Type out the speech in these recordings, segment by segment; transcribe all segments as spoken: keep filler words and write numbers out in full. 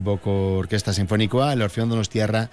Boko Orquesta Sinfonikoa, el Orfeón Donostiarra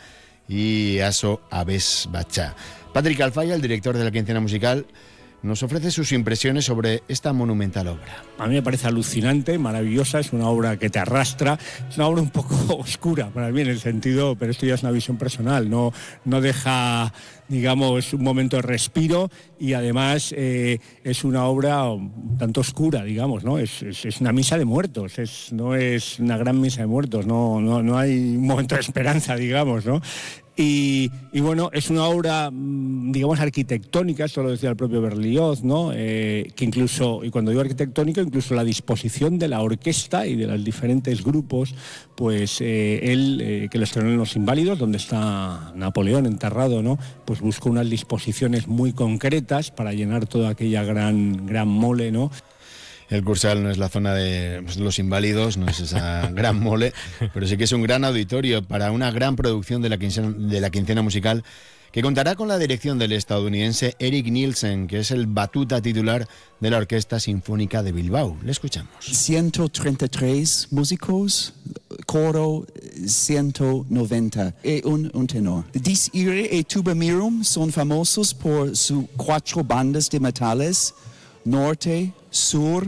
y Aso Abes Bacha. Patrick Alfaya, el director de la quincena musical, nos ofrece sus impresiones sobre esta monumental obra. A mí me parece alucinante, maravillosa, es una obra que te arrastra, es una obra un poco oscura para mí en el sentido, pero esto ya es una visión personal, no, no deja, digamos, un momento de respiro y además eh, es una obra un tanto oscura, digamos, ¿no? Es, es, es una misa de muertos, es, no es una gran misa de muertos, no, no, no hay un momento de esperanza, digamos, ¿no? Y, y bueno, es una obra, digamos, arquitectónica, esto lo decía el propio Berlioz, ¿no? Eh, que incluso, y cuando digo arquitectónica, incluso la disposición de la orquesta y de los diferentes grupos, pues eh, él, eh, que lo estrenó en Los Inválidos, donde está Napoleón enterrado, ¿no? Pues buscó unas disposiciones muy concretas para llenar toda aquella gran, gran mole, ¿no? El Kursaal no es la zona de Los Inválidos, no es esa gran mole, pero sí que es un gran auditorio para una gran producción de la quincena, de la quincena musical, que contará con la dirección del estadounidense Eric Nielsen, que es el batuta titular de la Orquesta Sinfónica de Bilbao. Le escuchamos. ciento treinta y tres músicos, coro ciento noventa y un, un tenor. Dis Irae y Tuba Mirum son famosos por sus cuatro bandas de metales, norte, sur,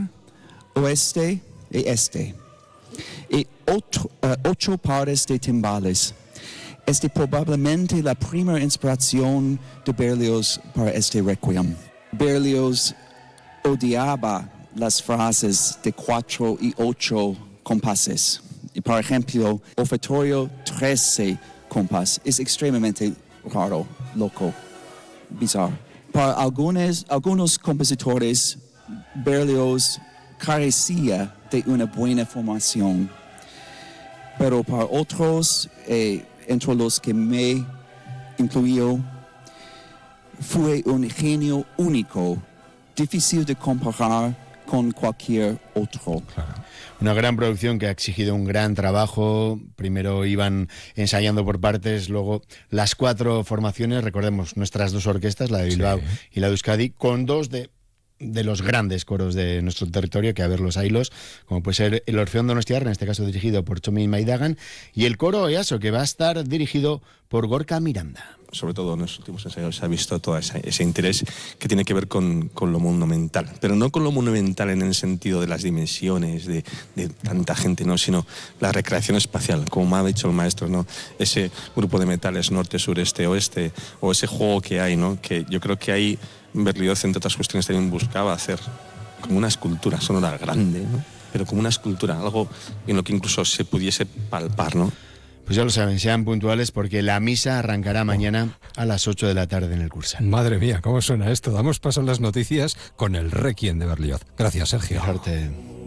oeste y este, y otro, uh, ocho pares de timbales. Esta es probablemente la primera inspiración de Berlioz para este requiem. Berlioz odiaba las frases de cuatro y ocho compases. Y por ejemplo, offertorio trece compás es extremadamente raro, loco, bizarro. Para algunos, algunos compositores, Berlioz carecía de una buena formación, pero para otros, eh, entre los que me incluyó, fue un genio único, difícil de comparar con cualquier otro. Claro. Una gran producción que ha exigido un gran trabajo. Primero iban ensayando por partes, luego las cuatro formaciones, recordemos nuestras dos orquestas, la de Bilbao sí. y la de Euskadi, con dos de de los grandes coros de nuestro territorio, que a ver los haylos, como puede ser el Orfeón Donostiarra, en este caso dirigido por Txomin Maidagan, y el coro Easo, que va a estar dirigido por Gorka Miranda. Sobre todo en los últimos ensayos se ha visto todo ese, ese interés que tiene que ver con, con lo monumental, pero no con lo monumental en el sentido de las dimensiones, de, de tanta gente, no, sino la recreación espacial, como me ha dicho el maestro, ¿no? Ese grupo de metales norte, sur, este, oeste, o ese juego que hay, ¿no? Que yo creo que ahí Berlioz, entre otras cuestiones, también buscaba hacer como una escultura sonora grande, ¿no? Pero como una escultura, algo en lo que incluso se pudiese palpar, ¿no? Pues ya lo saben, sean puntuales porque la misa arrancará mañana a las ocho de la tarde en el Kursaal. Madre mía, ¿cómo suena esto? Damos paso a las noticias con el Requiem de Berlioz. Gracias, Sergio. Dejarte.